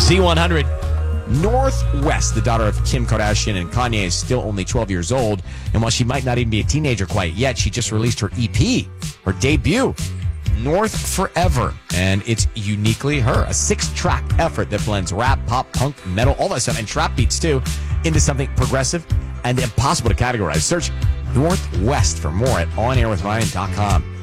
Z100. North West, the daughter of Kim Kardashian and Kanye, is still only 12 years old. And while she might not even be a teenager quite yet, she just released her EP, her debut, North Forever. And it's uniquely her, a 6-track effort that blends rap, pop, punk, metal, all that stuff, and trap beats too, into something progressive and impossible to categorize. Search Northwest for more at onairwithryan.com.